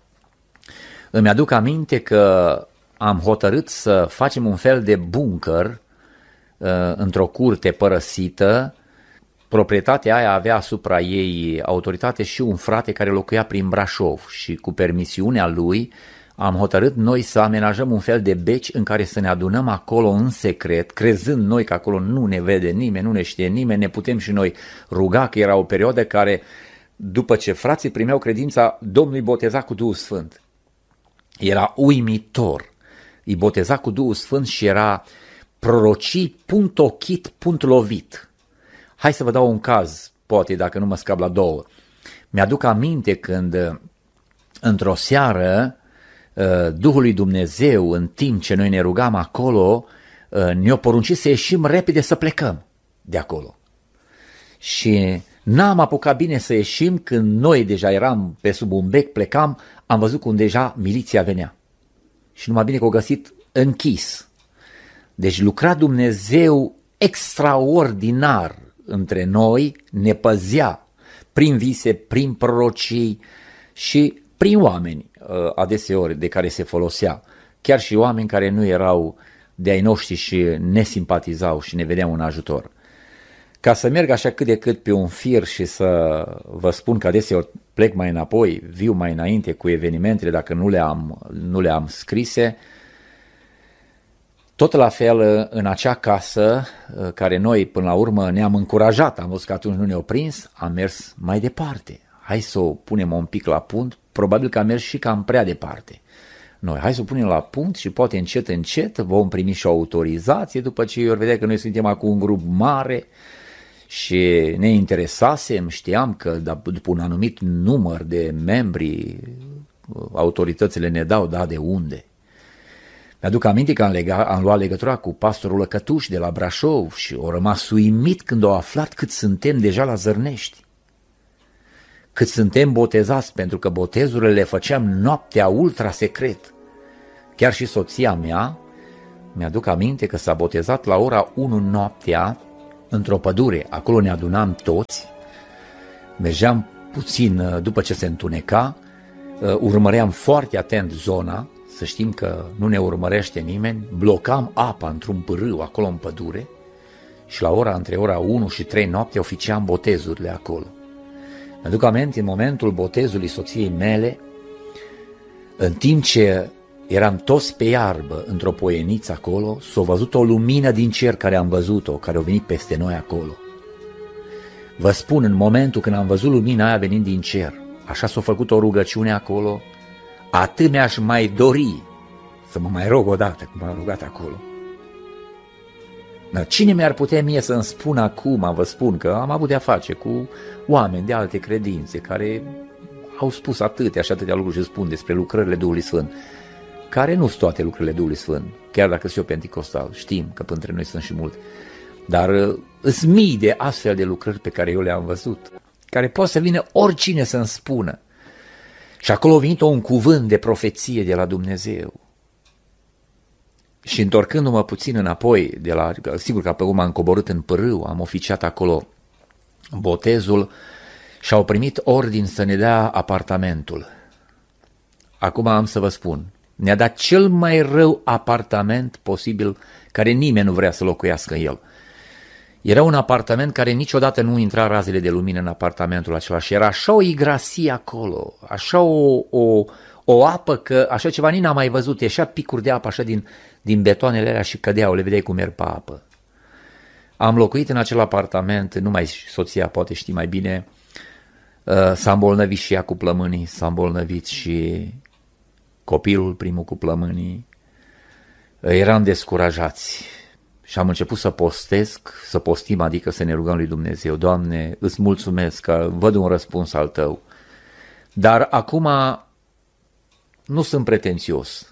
Îmi aduc aminte că am hotărât să facem un fel de bunker într-o curte părăsită. Proprietatea aia avea asupra ei autoritate și un frate care locuia prin Brașov și cu permisiunea lui am hotărât noi să amenajăm un fel de beci în care să ne adunăm acolo în secret, crezând noi că acolo nu ne vede nimeni, nu ne știe nimeni, ne putem și noi ruga, că era o perioadă care, după ce frații primeau credința, Domnul îi boteza cu Duhul Sfânt. Era uimitor. Îi boteza cu Duhul Sfânt și era prorocii punct ochit, punct lovit. Hai să vă dau un caz, poate dacă nu mă scap la două. Mi-aduc aminte când într-o seară Duhul lui Dumnezeu, în timp ce noi ne rugam acolo, ne-a poruncit să ieșim repede să plecăm de acolo. Și n-am apucat bine să ieșim, când noi deja eram pe sub un bec, plecam, am văzut cum deja miliția venea. Și numai bine că o găsit închis. Deci lucra Dumnezeu extraordinar între noi, ne păzea prin vise, prin prorocii și prin oameni adeseori de care se folosea. Chiar și oameni care nu erau de-ai noștri și ne simpatizau și ne vedeau un ajutor. Ca să merg așa cât de cât pe un fir și să vă spun că adeseori plec mai înapoi, viu mai înainte cu evenimentele dacă nu le am scrise, tot la fel în acea casă care noi până la urmă ne-am încurajat, am văzut că atunci nu ne-au prins, am mers mai departe. Hai să o punem un pic la punct, probabil că am mers și cam prea departe. Noi, hai să o punem la punct și poate încet vom primi și o autorizație după ce eu vedea că noi suntem acum un grup mare și ne interesasem, știam că după un anumit număr de membri autoritățile ne dau, da, de unde. Mi-aduc aminte că am luat legătura cu pastorul Lăcătuș de la Brașov și o rămas uimit când au aflat cât suntem deja la Zărnești. cât suntem botezați, pentru că botezurile le făceam noaptea ultra secret. Chiar și soția mea, mi-aduc aminte că s-a botezat la ora 1 noaptea într-o pădure. Acolo ne adunam toți, mergeam puțin după ce se întuneca, urmăream foarte atent zona, să știm că nu ne urmărește nimeni, blocam apa într-un pârâu acolo în pădure și între ora 1 și 3 noapte oficiam botezurile acolo. Mi-aduc aminte, în momentul botezului soției mele, în timp ce eram toți pe iarbă într-o poieniță acolo, s-a văzut o lumină din cer care am văzut-o, care a venit peste noi acolo. Vă spun, în momentul când am văzut lumina aia venind din cer, așa s-a făcut o rugăciune acolo, atât mi-aș mai dori să mă mai rog odată, cum m-am rugat acolo. Dar cine mi-ar putea mie să-mi spună acum, vă spun că am avut de-a face cu oameni de alte credințe care au spus atâtea și atâtea lucruri și spun despre lucrările Duhului Sfânt, care nu sunt toate lucrările Duhului Sfânt, chiar dacă sunt eu penticostal, știm că între noi sunt și multe, dar sunt mii de astfel de lucrări pe care eu le-am văzut, care poate să vină oricine să-mi spună. Și acolo a venit un cuvânt de profeție de la Dumnezeu. Și întorcându-mă puțin înapoi, sigur că pe urmă am coborât în pârâu, am oficiat acolo botezul și au primit ordin să ne dea apartamentul. Acum am să vă spun, ne-a dat cel mai rău apartament posibil, care nimeni nu vrea să locuiască în el. Era un apartament care niciodată nu intra razele de lumină în apartamentul acela și era așa o igrasie acolo, așa o apă că așa ceva nici n-am mai văzut, ieșea picuri de apă așa din betoanele alea și cădeau, le vedeai cum merg pe apă. Am locuit în acel apartament, numai soția poate ști mai bine, s-a îmbolnăvit și ea cu plămânii, s-a îmbolnăvit și copilul primul cu plămânii, eram descurajați și am început să postim, adică să ne rugăm lui Dumnezeu. Doamne, îți mulțumesc că văd un răspuns al Tău, dar acum nu sunt pretențios,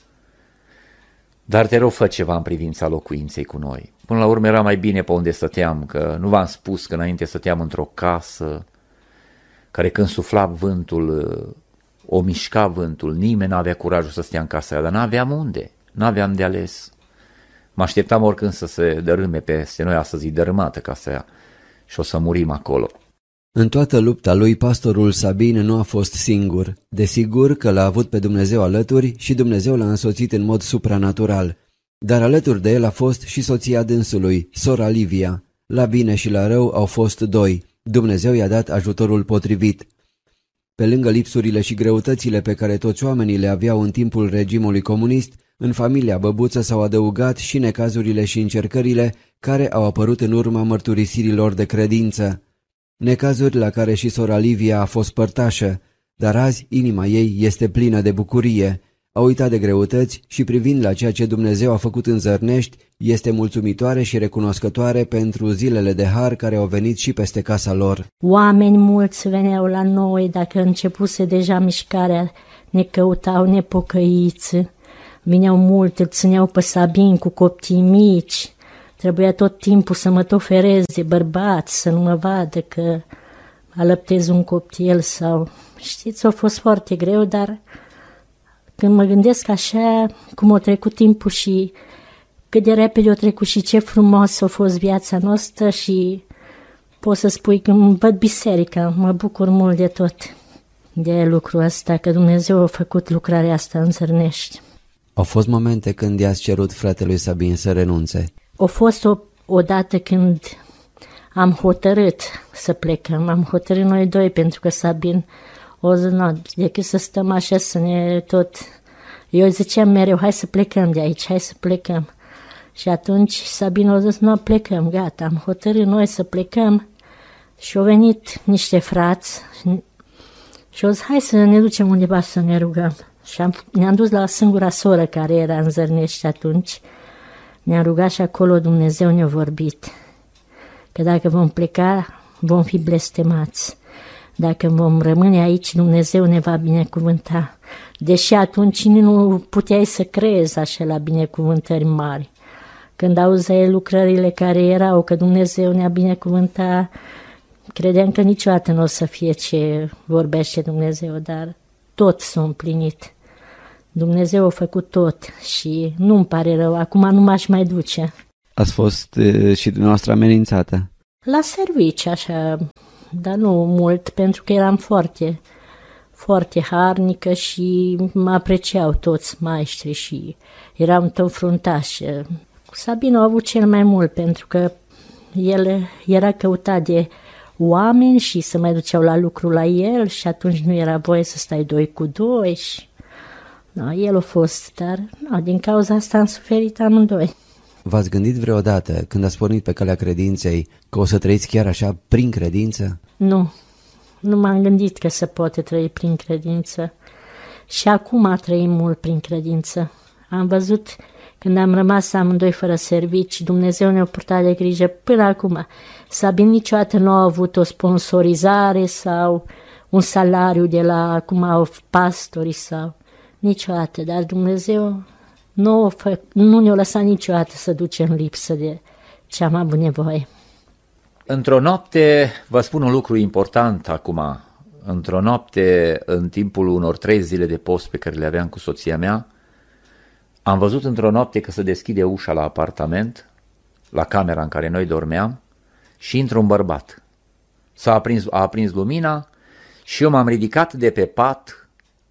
dar te rog, fă ceva în privința locuinței cu noi. Până la urmă era mai bine pe unde stăteam, că nu v-am spus că înainte stăteam într-o casă care când sufla vântul, o mișca vântul, nimeni n-avea curajul să stea în casa aia, dar n-aveam unde, n-aveam de ales. Mă așteptam oricând să se dărâme peste noi, astăzi e dărâmată casa aia și o să murim acolo. În toată lupta lui, pastorul Sabin nu a fost singur. Desigur că l-a avut pe Dumnezeu alături și Dumnezeu l-a însoțit în mod supranatural. Dar alături de el a fost și soția dânsului, sora Livia. La bine și la rău au fost doi. Dumnezeu i-a dat ajutorul potrivit. Pe lângă lipsurile și greutățile pe care toți oamenii le aveau în timpul regimului comunist, în familia Băbuță s-au adăugat și necazurile și încercările care au apărut în urma mărturisirilor de credință. Necazuri la care și sora Livia a fost părtașă, dar azi inima ei este plină de bucurie. A uitat de greutăți și privind la ceea ce Dumnezeu a făcut în Zărnești, este mulțumitoare și recunoscătoare pentru zilele de har care au venit și peste casa lor. Oameni mulți veneau la noi, dacă începuse deja mișcarea, ne căutau nepocăiți, vineau mult, îl țineau pe Sabin cu copii mici. Trebuia tot timpul să mă tofereze bărbați, să nu mă vadă că alăptez un copil sau... Știți, a fost foarte greu, dar când mă gândesc așa cum a trecut timpul și cât de repede a trecut și ce frumos a fost viața noastră și pot să spui că îmi văd biserica, mă bucur mult de tot, de lucrul ăsta, că Dumnezeu a făcut lucrarea asta în Zărnești. Au fost momente când i-ați cerut fratelui Sabin să renunțe? A fost o dată când am hotărât să plecăm, am hotărât noi doi pentru că Sabin o zis, nu, decât să stăm așa să ne tot... Eu ziceam mereu, hai să plecăm de aici, hai să plecăm. Și atunci Sabin a zis, nu, plecăm, gata, am hotărât noi să plecăm și au venit niște frați și au zis, hai să ne ducem undeva să ne rugăm. Și ne-am dus la singura soră care era în Zărnești atunci. Ne-a rugat și acolo Dumnezeu ne-a vorbit că dacă vom pleca, vom fi blestemați. Dacă vom rămâne aici, Dumnezeu ne va binecuvânta. Deși atunci nu puteai să crezi așa la binecuvântări mari. Când auzeai lucrările care erau, că Dumnezeu ne-a binecuvântat Credeam că niciodată nu o să fie ce vorbește Dumnezeu, dar tot s-a împlinit. Dumnezeu a făcut tot și nu-mi pare rău, acum nu m-aș mai duce. Ați fost și dumneavoastră amenințată? La servici, așa, dar nu mult, pentru că eram foarte, foarte harnică și mă apreciau toți maestrii și eram tot fruntaș. Sabin a avut cel mai mult, pentru că el era căutat de oameni și se mai duceau la lucru la el și atunci nu era voie să stai 2 cu 2 și... el a fost, dar din cauza asta am suferit amândoi. V-ați gândit vreodată, când ați pornit pe calea credinței, că o să trăiți chiar așa prin credință? Nu m-am gândit că se poate trăi prin credință și acum trăim mult prin credință. Am văzut când am rămas amândoi fără servici, Dumnezeu ne-a purtat de grijă până acum. Sabin niciodată nu a avut o sponsorizare sau un salariu de la cum au pastorii sau niciodată, dar Dumnezeu nu ne-a lăsat niciodată să ducem lipsă de ce am avut nevoie. Într-o noapte, vă spun un lucru important acum, într-o noapte, în timpul unor 3 zile de post pe care le aveam cu soția mea, am văzut într-o noapte că se deschide ușa la apartament, la camera în care noi dormeam, și intră un bărbat. A aprins lumina și eu m-am ridicat de pe pat,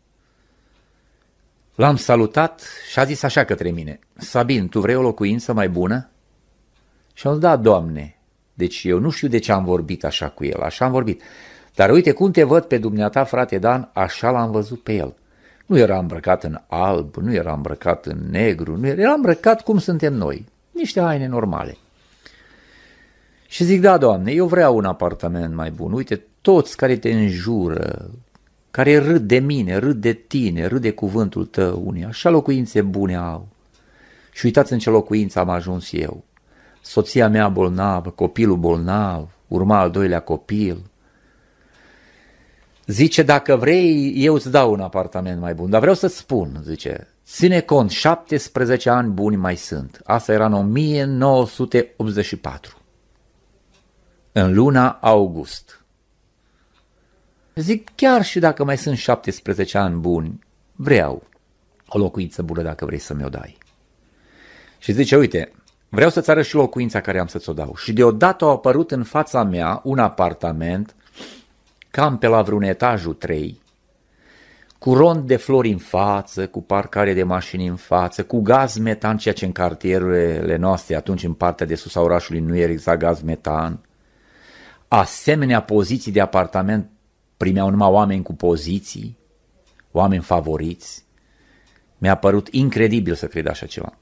l-am salutat și a zis așa către mine: Sabin, tu vrei o locuință mai bună? Și am zis: da, Doamne. Deci eu nu știu de ce am vorbit așa cu el, așa am vorbit. Dar uite cum te văd pe dumneata, frate Dan, așa l-am văzut pe el. Nu era îmbrăcat în alb, nu era îmbrăcat în negru, era îmbrăcat cum suntem noi, niște haine normale. Și zic: da, Doamne, eu vreau un apartament mai bun. Uite, toți care te înjură, care râd de mine, râd de tine, râd de cuvântul tău, unii așa locuințe bune au. Și uitați în ce locuință am ajuns eu. Soția mea bolnavă, copilul bolnav, urma al 2-lea copil. Zice: dacă vrei, eu îți dau un apartament mai bun, dar vreau să-ți spun, zice, ține cont, 17 ani buni mai sunt. Asta era în 1984, în luna august. Zic: chiar și dacă mai sunt 17 ani buni, vreau o locuință bună dacă vrei să mi-o dai. Și zice: uite, vreau să-ți arăt și locuința care am să-ți o dau. Și deodată a apărut în fața mea un apartament, cam pe la vreun etajul 3, cu rond de flori în față, cu parcare de mașini în față, cu gaz metan, ceea ce în cartierele noastre, atunci în partea de sus a orașului nu era exact gaz metan. Asemenea poziții de apartament primeau numai oameni cu poziții, oameni favoriți. Mi-a părut incredibil să cred așa ceva.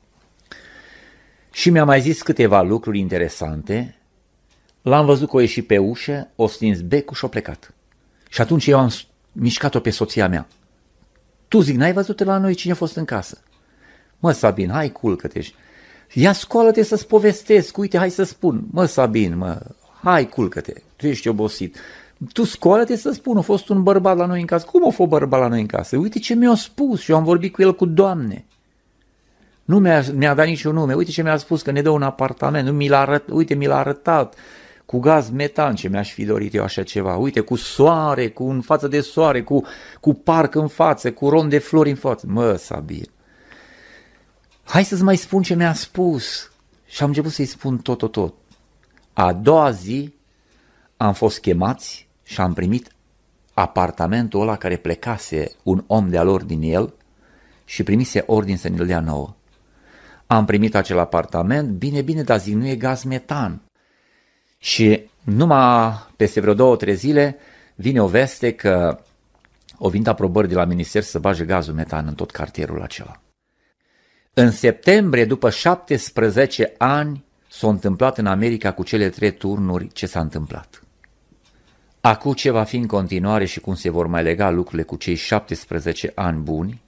Și mi-a mai zis câteva lucruri interesante. L-am văzut că o ieși pe ușă, o stins becul și o plecat. Și atunci eu am mișcat-o pe soția mea. Tu, zic, n-ai văzut la noi cine a fost în casă? Mă, Sabin, hai, culcă-te. Ia scoală-te să-ți povestesc, uite, hai să spun. Mă, Sabin, hai, culcă-te, tu ești obosit. Tu scoală-te să spun, a fost un bărbat la noi în casă. Cum a fost bărbat la noi în casă? Uite ce mi-a spus și eu am vorbit cu el cu Doamne. Nu mi-a dat niciun nume, uite ce mi-a spus că ne dă un apartament, uite mi l-a arătat, cu gaz metan, ce mi-aș fi dorit eu așa ceva, uite cu soare, în față de soare, cu parc în față, cu rond de flori în față. Mă, Sabin, hai să-ți mai spun ce mi-a spus. Și am început să-i spun tot. A doua zi am fost chemați și am primit apartamentul ăla care plecase un om de-al lor din el și primise ordin să ne-l dea nouă. Am primit acel apartament, bine, dar zic, nu e gaz metan. Și numai peste vreo 2-3 zile vine o veste că au venit aprobări de la minister să bage gazul metan în tot cartierul acela. În septembrie, după 17 ani, s-a întâmplat în America cu cele 3 turnuri ce s-a întâmplat. Acum ce va fi în continuare și cum se vor mai lega lucrurile cu cei 17 ani buni,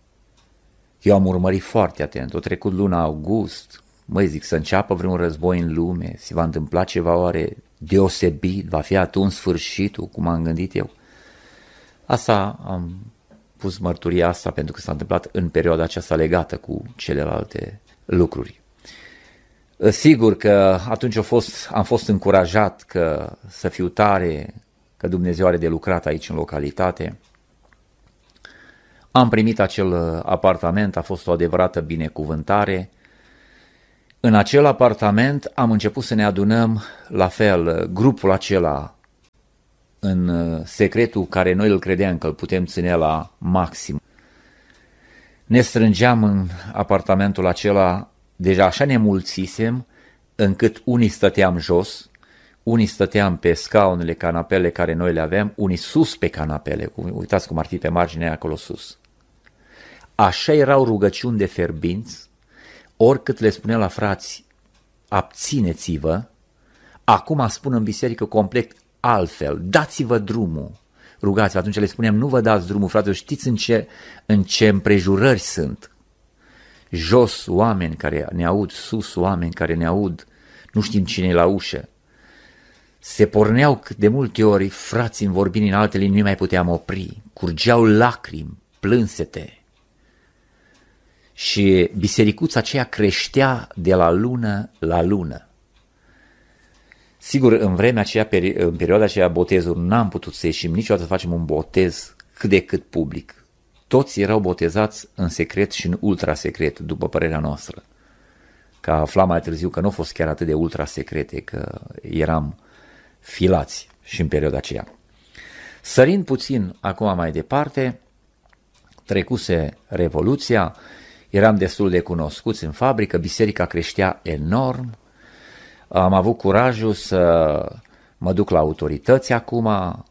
eu am urmărit foarte atent. A trecut luna august, zic, să înceapă vreun război în lume, se va întâmpla ceva oare deosebit, va fi atunci sfârșitul, cum am gândit eu. Asta am pus mărturia asta pentru că s-a întâmplat în perioada aceasta legată cu celelalte lucruri. Sigur că atunci am fost încurajat că să fiu tare, că Dumnezeu are de lucrat aici în localitate. Am primit acel apartament, a fost o adevărată binecuvântare. În acel apartament am început să ne adunăm, la fel, grupul acela, în secretul care noi îl credeam că îl putem ține la maxim. Ne strângeam în apartamentul acela, deja așa ne mulțisem, încât unii stăteam jos, unii stăteam pe scaunele, canapele care noi le aveam, unii sus pe canapele, uitați cum ar fi pe marginea acolo sus. Așa erau rugăciuni de fierbinți, oricât le spunea la frați, abțineți-vă, acum spun în biserică complet altfel, dați-vă drumul, rugați-vă, atunci le spuneam, nu vă dați drumul, fraților, știți în ce împrejurări sunt, jos oameni care ne aud, sus oameni care ne aud, nu știm cine e la ușă. Se porneau de multe ori frații în vorbiri în alte limbi, nu mai puteam opri, curgeau lacrimi, plânsete. Și bisericuța aceea creștea de la lună la lună. Sigur, în vremea aceea, în perioada aceea botezuri, n-am putut să ieșim niciodată să facem un botez cât de cât public. Toți erau botezați în secret și în ultrasecret, după părerea noastră. Că aflam mai târziu că nu au fost chiar atât de ultrasecrete, că eram filați și în perioada aceea. Sărind puțin acum mai departe, trecuse Revoluția, eram destul de cunoscuți în fabrică, biserica creștea enorm, am avut curajul să mă duc la autorități acum,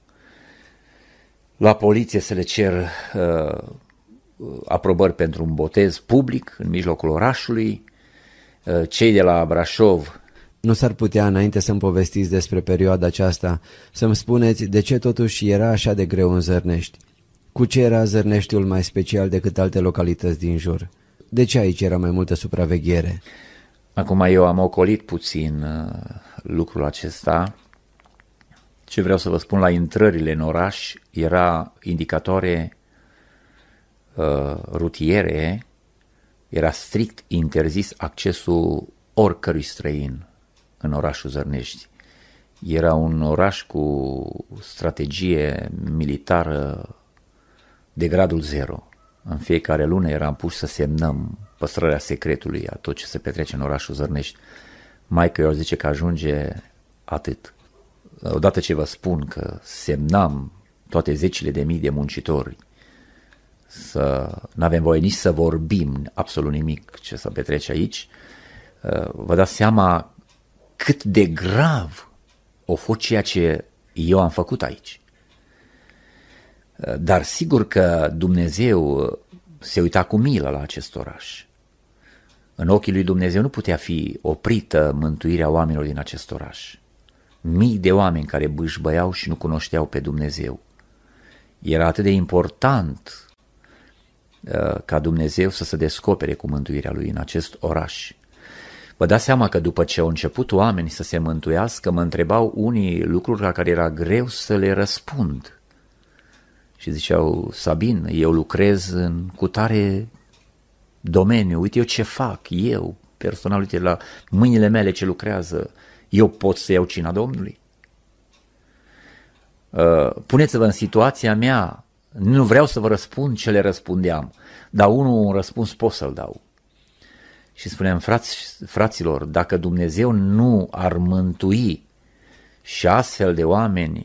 la poliție să le cer aprobări pentru un botez public în mijlocul orașului, cei de la Brașov. Nu s-ar putea, înainte să-mi povestiți despre perioada aceasta, să-mi spuneți de ce totuși era așa de greu în Zărnești? Cu ce era Zărneștiul mai special decât alte localități din jur? De ce aici era mai multă supraveghere? Acum eu am ocolit puțin lucrul acesta. Ce vreau să vă spun, la intrările în oraș era indicatoare rutiere, era strict interzis accesul oricărui străin în orașul Zărnești. Era un oraș cu strategie militară de gradul 0. În fiecare lună eram puși să semnăm păstrarea secretului a tot ce se petrece în orașul Zărnești. Maică eu zice că ajunge atât. Odată ce vă spun că semnam toate zecile de mii de muncitori, să n-avem voie nici să vorbim absolut nimic ce se petrece aici, vă dați seama cât de grav o fost ceea ce eu am făcut aici. Dar sigur că Dumnezeu se uita cu milă la acest oraș. În ochii lui Dumnezeu nu putea fi oprită mântuirea oamenilor din acest oraș. Mii de oameni care bâșbăiau și nu cunoșteau pe Dumnezeu. Era atât de important ca Dumnezeu să se descopere cu mântuirea lui în acest oraș. Vă dați seama că după ce au început oamenii să se mântuiască, mă întrebau unii lucruri la care era greu să le răspund. Și ziceau, Sabin, eu lucrez în cutare domeniu, uite eu ce fac, eu personal, uite la mâinile mele ce lucrează, eu pot să iau cina Domnului? Puneți-vă în situația mea, nu vreau să vă răspund ce le răspundeam, dar un răspuns pot să-l dau. Și spuneam, fraților, dacă Dumnezeu nu ar mântui și astfel de oameni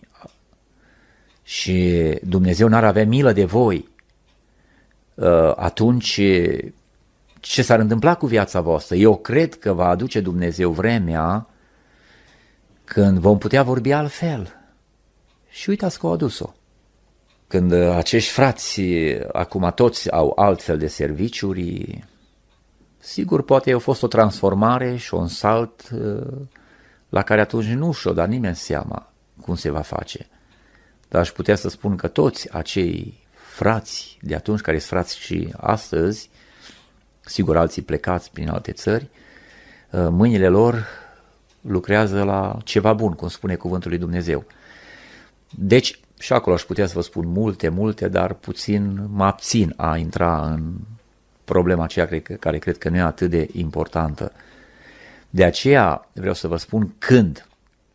și Dumnezeu n-ar avea milă de voi, atunci ce s-ar întâmpla cu viața voastră? Eu cred că va aduce Dumnezeu vremea când vom putea vorbi altfel. Și uitați că au adus-o. Când acești frați acum toți au altfel de serviciuri, sigur poate a fost o transformare și un salt la care atunci nu și-o da nimeni seama cum se va face. Dar aș putea să spun că toți acei frați de atunci, care sunt frați și astăzi, sigur alții plecați prin alte țări, mâinile lor lucrează la ceva bun, cum spune cuvântul lui Dumnezeu. Deci, și acolo aș putea să vă spun multe, dar puțin mă abțin a intra în problema aceea care cred că nu e atât de importantă. De aceea vreau să vă spun, când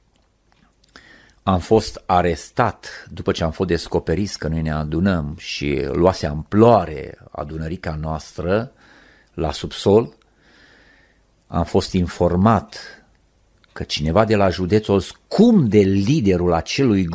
am fost arestat, după ce am fost descoperiți că noi ne adunăm și luase amploare adunărica noastră la subsol, am fost informat că cineva de la județ o scum de liderul acelui